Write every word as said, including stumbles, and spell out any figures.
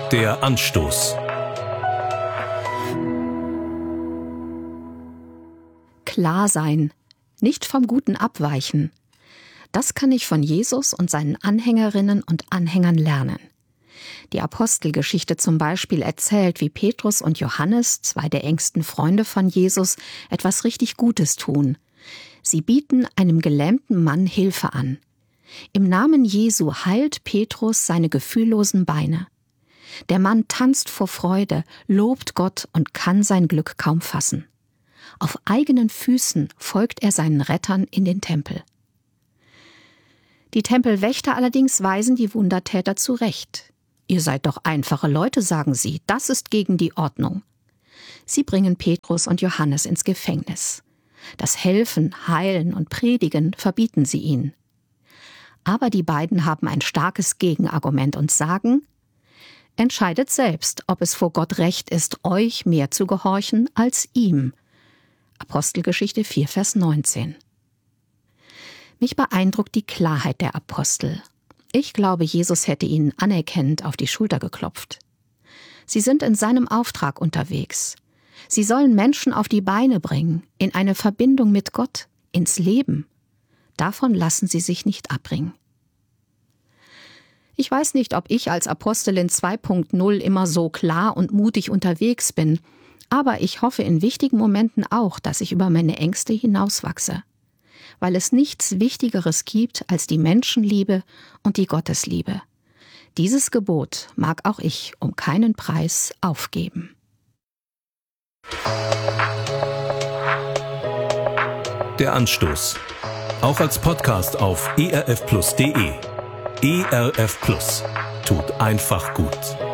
Der Anstoß. Klar sein, nicht vom Guten abweichen. Das kann ich von Jesus und seinen Anhängerinnen und Anhängern lernen. Die Apostelgeschichte zum Beispiel erzählt, wie Petrus und Johannes, zwei der engsten Freunde von Jesus, etwas richtig Gutes tun. Sie bieten einem gelähmten Mann Hilfe an. Im Namen Jesu heilt Petrus seine gefühllosen Beine. Der Mann tanzt vor Freude, lobt Gott und kann sein Glück kaum fassen. Auf eigenen Füßen folgt er seinen Rettern in den Tempel. Die Tempelwächter allerdings weisen die Wundertäter zurecht. Ihr seid doch einfache Leute, sagen sie, das ist gegen die Ordnung. Sie bringen Petrus und Johannes ins Gefängnis. Das Helfen, Heilen und Predigen verbieten sie ihnen. Aber die beiden haben ein starkes Gegenargument und sagen: Entscheidet selbst, ob es vor Gott recht ist, euch mehr zu gehorchen als ihm. Apostelgeschichte vier, Vers neunzehn. Mich beeindruckt die Klarheit der Apostel. Ich glaube, Jesus hätte ihnen anerkennend auf die Schulter geklopft. Sie sind in seinem Auftrag unterwegs. Sie sollen Menschen auf die Beine bringen, in eine Verbindung mit Gott, ins Leben. Davon lassen sie sich nicht abbringen. Ich weiß nicht, ob ich als Apostelin zwei Punkt null immer so klar und mutig unterwegs bin, aber ich hoffe in wichtigen Momenten auch, dass ich über meine Ängste hinauswachse, weil es nichts Wichtigeres gibt als die Menschenliebe und die Gottesliebe. Dieses Gebot mag auch ich um keinen Preis aufgeben. Der Anstoß. Auch als Podcast auf e r f plus punkt d e. E R F Plus. Tut einfach gut.